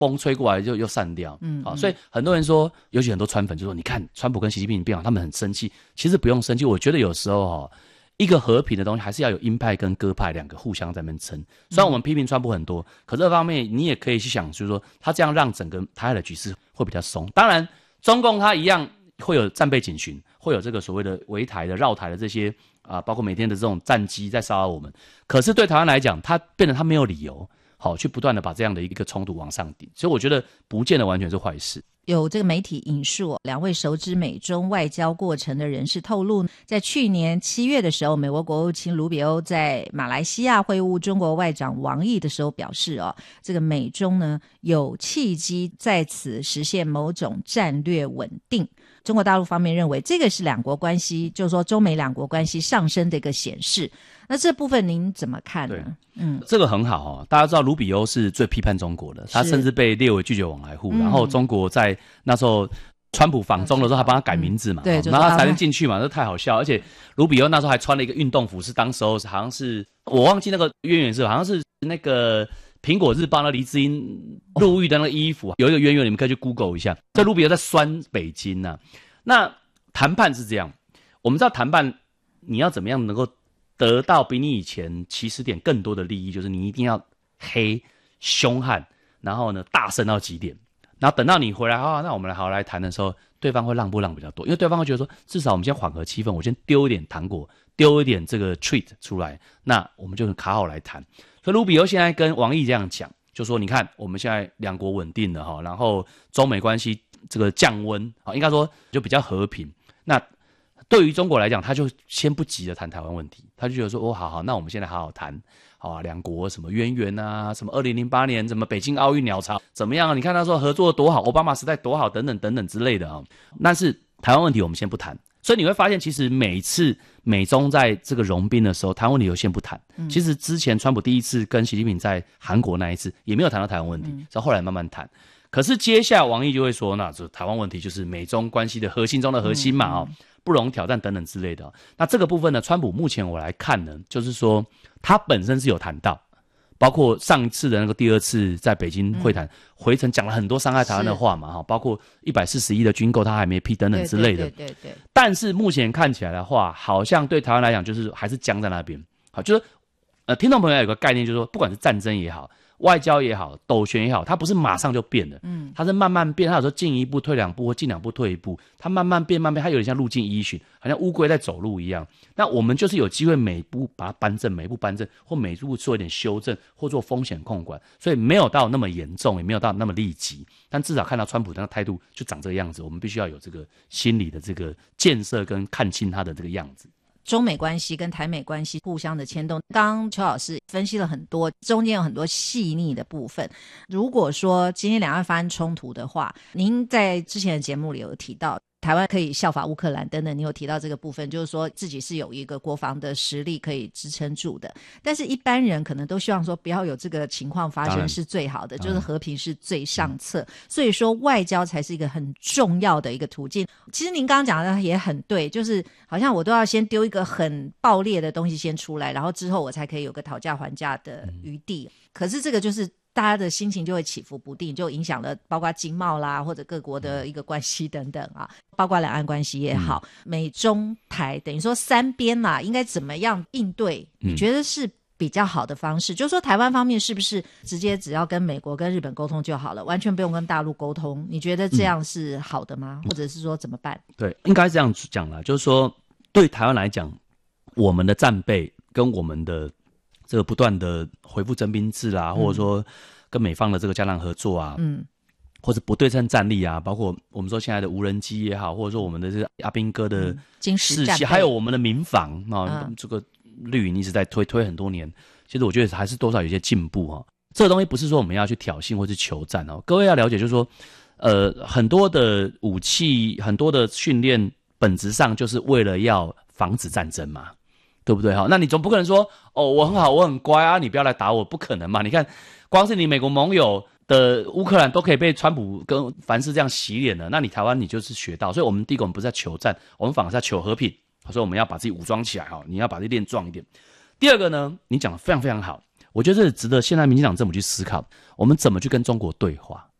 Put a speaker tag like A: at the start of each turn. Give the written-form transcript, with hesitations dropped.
A: 风吹过来就又散掉。所以很多人说，尤其很多川粉就说，你看川普跟习近平变好，他们很生气。其实不用生气，我觉得有时候一个和平的东西还是要有鹰派跟鸽派两个互相在那边撑。虽然我们批评川普很多，可这方面你也可以去想，就是说他这样让整个台海的局势会比较松。当然，中共他一样会有战备警巡，会有这个所谓的围台的、绕台的这些包括每天的这种战机在骚扰我们。可是对台湾来讲，他变成他没有理由去不断的把这样的一个冲突往上顶，所以我觉得不见得完全是坏事。
B: 有这个媒体引述2位熟知美中外交过程的人士透露，在去年7月的时候，美国国务卿卢比欧在马来西亚会晤中国外长王毅的时候表示这个美中呢有契机在此实现某种战略稳定。中国大陆方面认为这个是两国关系，就是说中美两国关系上升的一个显示。那这部分您怎么看呢？
A: 这个很好大家知道卢比欧是最批判中国的，他甚至被列为拒绝往来户，然后中国在那时候川普访中的时候还帮他改名字嘛，
B: 对，
A: 然后他才能进去嘛，这太好笑。而且卢比欧那时候还穿了一个运动服，是当时候好像是我忘记那个渊源是好像是那个苹果日报那黎智英入狱的那个衣服，有一个渊源，你们可以去 Google 一下。这卢比欧在酸北京那谈判是这样，我们知道谈判你要怎么样能够得到比你以前起始点更多的利益，就是你一定要黑凶悍，然后呢大声到极点，然后等到你回来那我们好好来谈的时候，对方会让步让比较多，因为对方会觉得说，至少我们先缓和气氛，我先丢一点糖果，丢一点这个 treat 出来，那我们就很卡好来谈。所以卢比欧现在跟王毅这样讲，就说你看我们现在两国稳定了然后中美关系这个降温应该说就比较和平。那对于中国来讲，他就先不急着谈台湾问题，他就觉得说好，那我们现在好好谈两国什么渊源什么2008年什么北京奥运鸟巢怎么样你看他说合作多好，奥巴马时代多好等等等等之类的但是台湾问题我们先不谈。所以你会发现，其实每次美中在这个融冰的时候，台湾问题有先不谈。其实之前川普第一次跟习近平在韩国那一次也没有谈到台湾问题，是后来慢慢谈。可是接下来王毅就会说，那这台湾问题就是美中关系的核心中的核心嘛不容挑战等等之类的那这个部分呢，川普目前我来看呢，就是说他本身是有谈到，包括上一次的那个第二次在北京会谈回程讲了很多伤害台湾的话嘛包括140亿的军购他还没批等等之类的。
B: 对。
A: 但是目前看起来的话，好像对台湾来讲就是还是僵在那边。就是听众朋友有个概念，就是说不管是战争也好，外交也好，斗旋也好，它不是马上就变的，它是慢慢变，它有时候进一步退两步或进两步退一步，它慢慢变，它有点像路径依循，好像乌龟在走路一样。那我们就是有机会每步把它扳正，每步扳正，或每步做一点修正，或做风险控管，所以没有到那么严重，也没有到那么立即，但至少看到川普的态度就长这个样子，我们必须要有这个心理的这个建设跟看清他的这个样子。
B: 中美关系跟台美关系互相的牵动，刚刚邱老师分析了很多，中间有很多细腻的部分。如果说今天两岸发生冲突的话，您在之前的节目里有提到台湾可以效法乌克兰等等，你有提到这个部分，就是说自己是有一个国防的实力可以支撑住的。但是一般人可能都希望说不要有这个情况发生是最好的，就是和平是最上策。所以说外交才是一个很重要的一个途径。其实您刚刚讲的也很对，就是好像我都要先丢一个很爆裂的东西先出来，然后之后我才可以有个讨价还价的余地。可是这个就是大家的心情就会起伏不定，就影响了包括经贸啦，或者各国的一个关系等等包括两岸关系也好，美中台等于说三边应该怎么样应对？你觉得是比较好的方式？就是说台湾方面是不是直接只要跟美国跟日本沟通就好了，完全不用跟大陆沟通？你觉得这样是好的吗？或者是说怎么办？
A: 对，应该这样讲啦，就是说对台湾来讲，我们的战备跟我们的这个不断的恢复征兵制啦，或者说跟美方的这个加强合作或者不对称战力包括我们说现在的无人机也好，或者说我们的这个阿兵哥的士气，还有我们的民防这个绿营一直在推很多年，其实我觉得还是多少有些进步这个东西不是说我们要去挑衅或是求战各位要了解，就是说很多的武器，很多的训练，本质上就是为了要防止战争嘛。对不对那你总不可能说我很好，我很乖你不要来打我，不可能嘛。你看光是你美国盟友的乌克兰都可以被川普跟凡是这样洗脸了，那你台湾你就是学到。所以我们第一个我们不是在求战，我们反而是在求和平，所以我们要把自己武装起来你要把自己练壮一点。第二个呢，你讲得非常非常好， 我觉得这值得现在民进党政府去思考，我们怎么去跟中国对话。